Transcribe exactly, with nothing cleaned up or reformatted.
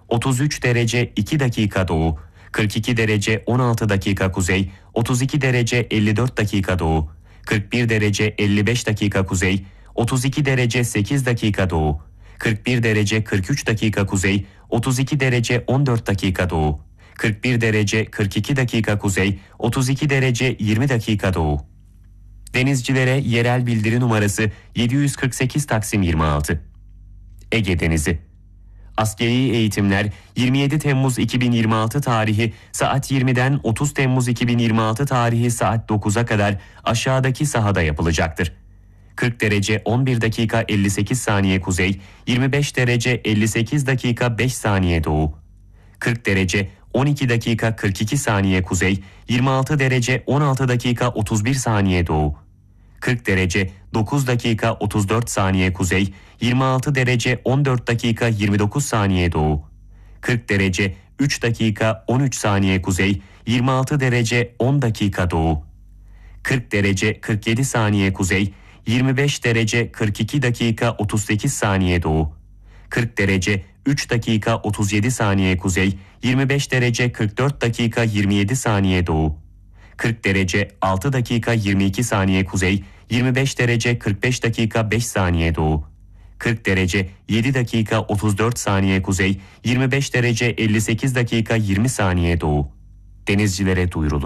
otuz üç derece iki dakika doğu, kırk iki derece on altı dakika kuzey, otuz iki derece elli dört dakika doğu, kırk bir derece elli beş dakika kuzey, otuz iki derece sekiz dakika doğu, kırk bir derece kırk üç dakika kuzey, otuz iki derece on dört dakika doğu, kırk bir derece kırk iki dakika kuzey, otuz iki derece yirmi dakika doğu. Denizcilere yerel bildiri numarası yedi yüz kırk sekiz Taksim yirmi altı. Ege Denizi. Askeri eğitimler yirmi yedi Temmuz iki bin yirmi altı tarihi saat yirmiden otuz Temmuz iki bin yirmi altı tarihi saat dokuza kadar aşağıdaki sahada yapılacaktır. kırk derece on bir dakika elli sekiz saniye kuzey, yirmi beş derece elli sekiz dakika beş saniye doğu, kırk derece on iki dakika kırk iki saniye kuzey, yirmi altı derece on altı dakika otuz bir saniye doğu, kırk derece dokuz dakika otuz dört saniye kuzey, yirmi altı derece on dört dakika yirmi dokuz saniye doğu, kırk derece üç dakika on üç saniye kuzey, yirmi altı derece on dakika doğu, kırk derece kırk yedi saniye kuzey, yirmi beş derece kırk iki dakika otuz sekiz saniye doğu, kırk derece üç dakika otuz yedi saniye kuzey, yirmi beş derece kırk dört dakika yirmi yedi saniye doğu, kırk derece altı dakika yirmi iki saniye kuzey, yirmi beş derece kırk beş dakika beş saniye doğu, kırk derece yedi dakika otuz dört saniye kuzey, yirmi beş derece elli sekiz dakika yirmi saniye doğu. Denizcilere duyurulur.